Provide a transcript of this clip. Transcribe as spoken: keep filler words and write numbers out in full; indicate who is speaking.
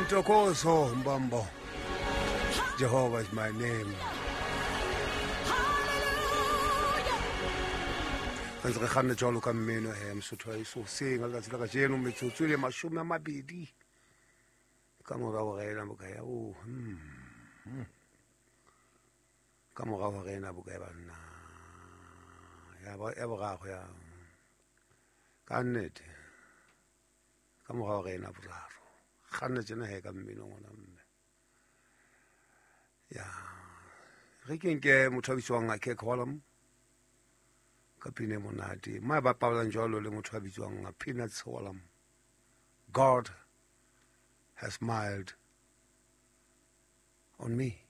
Speaker 1: Ntokozo Mbambo. Jehovah is my name. Kanzre khane jalo ka mmeno he msotho a iso senga le tsela ka jeno metsotso le mashome a mabedi ka mora o rena boka ya o ka mora o rena boka ya bana ya ba ya boga go ya ka nnete ka mora o rena boraro khane tsena he ka mmeno ngona mme ya re kenke mothabiswang a ke column kapine monate ma ba paula njalo le motho a bitswang a Peanuts Column. God has smiled on me.